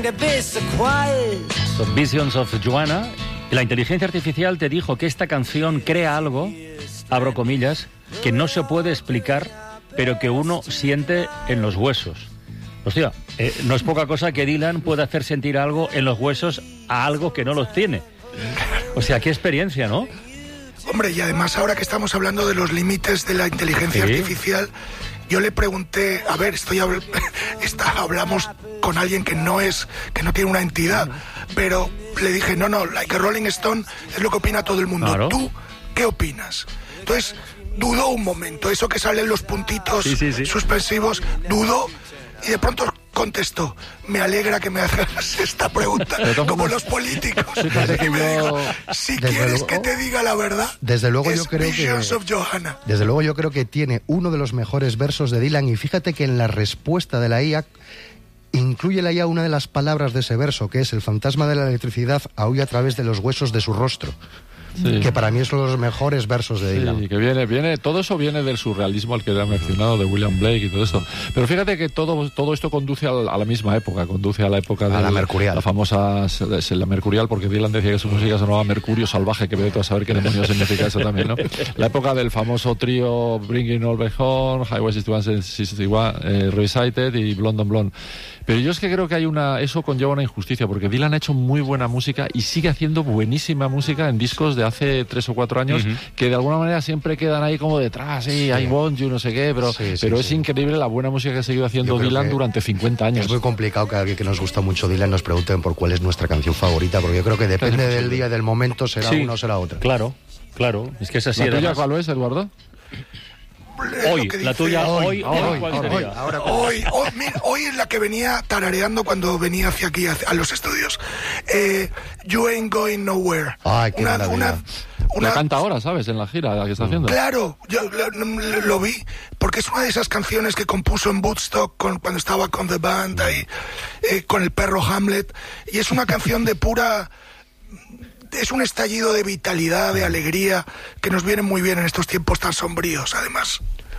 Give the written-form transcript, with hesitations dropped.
Son Visions of Joanna. La inteligencia artificial te dijo que esta canción crea algo, abro comillas, que no se puede explicar, pero que uno siente en los huesos. Hostia, no es poca cosa que Dylan pueda hacer sentir algo en los huesos a algo que no los tiene. O sea, qué experiencia, ¿no? Hombre, y además ahora que estamos hablando de los límites de la inteligencia artificial, yo le pregunté, a ver, hablamos con alguien que no tiene una entidad, pero le dije, no, Like a Rolling Stone es lo que opina todo el mundo. Claro. ¿Tú qué opinas? Entonces, dudó un momento, eso que salen los puntitos suspensivos, dudó y de pronto contestó, me alegra que me hagas esta pregunta, como los políticos. Y me dijo, si quieres que te diga la verdad, desde luego yo creo Visions of Joanna. Desde luego yo creo que tiene uno de los mejores versos de Dylan, y fíjate que en la respuesta de la IA incluye la IA una de las palabras de ese verso, que es: el fantasma de la electricidad aúlla a través de los huesos de su rostro. Sí. Que para mí es uno de los mejores versos de Dylan. Sí, que viene, todo eso viene del surrealismo al que le han mencionado, de William Blake y todo esto. Pero fíjate que todo esto conduce a la misma época, conduce a la época de la mercurial. La famosa, la mercurial, porque Dylan decía que su música sonaba Mercurio salvaje, que vete a saber qué demonios significa eso también, ¿no? La época del famoso trío Bringing All Back Home, Highway 61, Recited y Blonde on Blonde. Pero yo es que creo que eso conlleva una injusticia, porque Dylan ha hecho muy buena música y sigue haciendo buenísima música en discos de hace 3 o 4 años, que de alguna manera siempre quedan ahí como detrás, I want you, no sé qué, pero es increíble la buena música que ha seguido haciendo Dylan durante 50 años. Es muy complicado que alguien que nos gusta mucho Dylan nos pregunten por cuál es nuestra canción favorita, porque yo creo que depende del día y del momento, será una o será otra. Claro, es que es así. ¿La tuya cuál es, Eduardo? Hoy, la tuya, hoy es la que venía tarareando cuando venía hacia aquí, a los estudios. You Ain't Going Nowhere. Ay, qué maravilla. La canta ahora, ¿sabes? En la gira la que está haciendo. Claro, yo lo vi, porque es una de esas canciones que compuso en Woodstock cuando estaba con The Band, ahí, con el perro Hamlet, y es una canción de pura... Es un estallido de vitalidad, de alegría, que nos viene muy bien en estos tiempos tan sombríos, además.